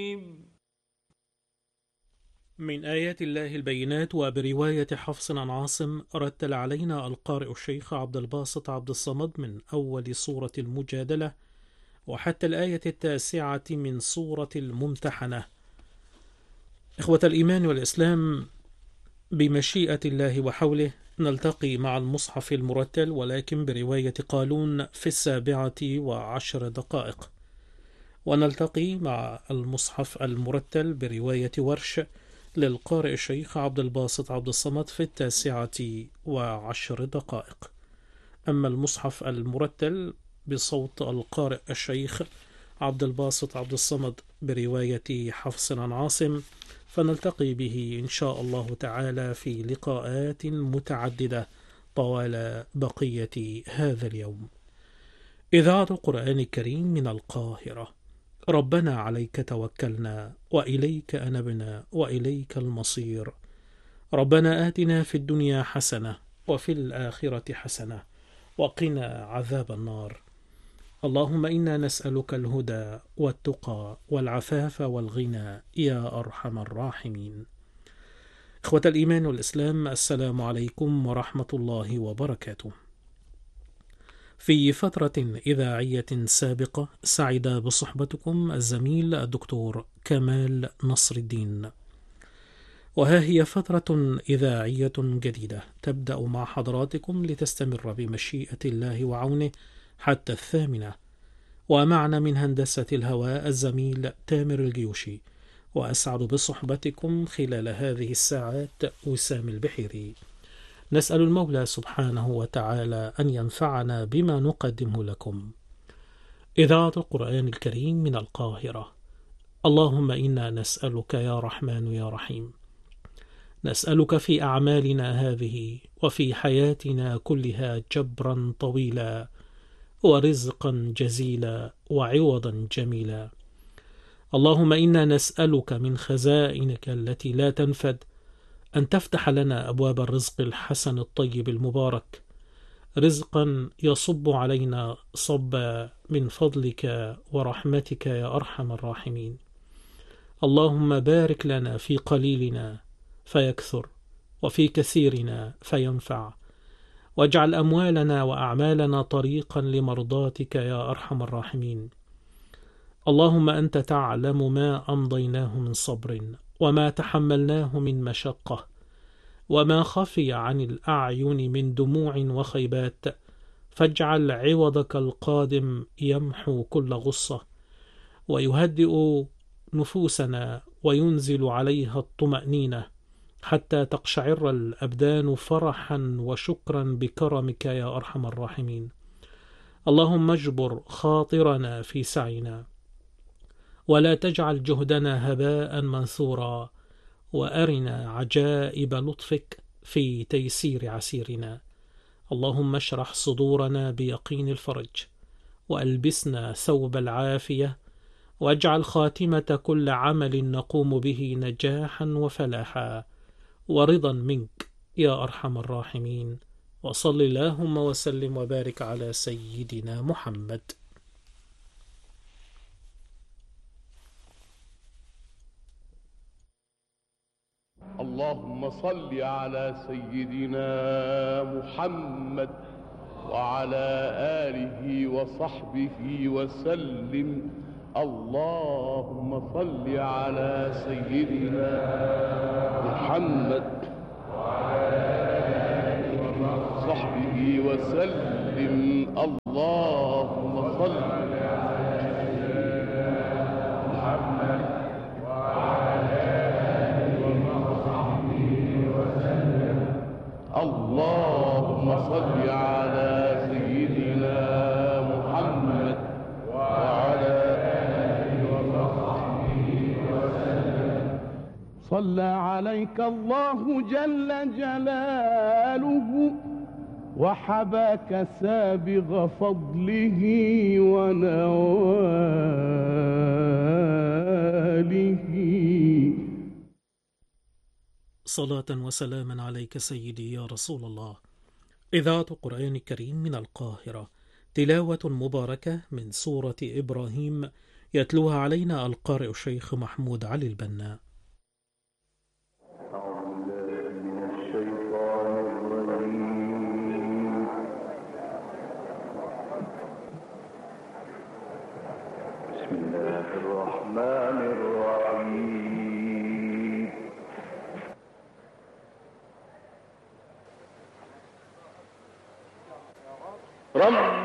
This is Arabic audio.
من آيات الله البينات. وبرواية حفص عن عاصم رتل علينا القارئ الشيخ عبد الباسط عبد الصمد من أول سورة المجادلة وحتى الآية 9 من سورة الممتحنة. إخوة الإيمان والإسلام، بمشيئة الله وحوله نلتقي مع المصحف المرتل ولكن برواية قالون في 7:10، ونلتقي مع المصحف المرتل برواية ورش للقارئ الشيخ عبد الباسط عبد الصمد في 9:10. أما المصحف المرتل بصوت القارئ الشيخ عبد الباسط عبد الصمد برواية حفص عن عاصم فنلتقي به إن شاء الله تعالى في لقاءات متعددة طوال بقية هذا اليوم. إذاعة القرآن الكريم من القاهرة. ربنا عليك توكلنا وإليك أنبنا وإليك المصير. ربنا آتنا في الدنيا حسنة وفي الآخرة حسنة وقنا عذاب النار. اللهم إنا نسألك الهدى والتقى والعفاف والغنى يا أرحم الراحمين. إخوة الإيمان والإسلام، السلام عليكم ورحمة الله وبركاته. في فترة إذاعية سابقة سعد بصحبتكم الزميل الدكتور كمال نصر الدين، وها هي فترة إذاعية جديدة تبدأ مع حضراتكم لتستمر بمشيئة الله وعونه حتى 8، ومعنا من هندسة الهواء الزميل تامر الجيوشي، وأسعد بصحبتكم خلال هذه الساعات وسام البحيري. نسأل المولى سبحانه وتعالى أن ينفعنا بما نقدمه لكم. إذاعة القرآن الكريم من القاهرة. اللهم إنا نسألك يا رحمن يا رحيم، نسألك في أعمالنا هذه وفي حياتنا كلها جبرا طويلا ورزقا جزيلا وعوضا جميلا. اللهم إنا نسألك من خزائنك التي لا تنفد أن تفتح لنا أبواب الرزق الحسن الطيب المبارك، رزقا يصب علينا صبا من فضلك ورحمتك يا أرحم الراحمين. اللهم بارك لنا في قليلنا فيكثر وفي كثيرنا فينفع، واجعل أموالنا وأعمالنا طريقا لمرضاتك يا أرحم الراحمين. اللهم أنت تعلم ما أمضيناه من صبر وما تحملناه من مشقة وما خفي عن الأعين من دموع وخيبات، فاجعل عوضك القادم يمحو كل غصة ويهدئ نفوسنا وينزل عليها الطمأنينة حتى تقشعر الأبدان فرحا وشكرا بكرمك يا أرحم الراحمين. اللهم اجبر خاطرنا في سعينا ولا تجعل جهدنا هباء منثورا، وأرنا عجائب لطفك في تيسير عسيرنا. اللهم اشرح صدورنا بيقين الفرج وألبسنا ثوب العافية، واجعل خاتمة كل عمل نقوم به نجاحا وفلاحا ورضا منك يا أرحم الراحمين. وصل اللهم وسلم وبارك على سيدنا محمد. اللهم صل على سيدنا محمد وعلى آله وصحبه وسلم. اللهم صل على سيدنا محمد وعلى آله وصحبه وسلم. اللهم صل اللهم صل على سيدنا محمد وعلى آله وصحبه وسلم. صلى عليك الله جل جلاله وحباك سابغ فضله ونواله. صلاة وسلاما عليك سيدي يا رسول الله. إذاعة القرآن الكريم من القاهرة. تلاوة مباركة من سورة إبراهيم يتلوها علينا القارئ الشيخ محمود علي البنا. بسم الله الرحمن الرحيم.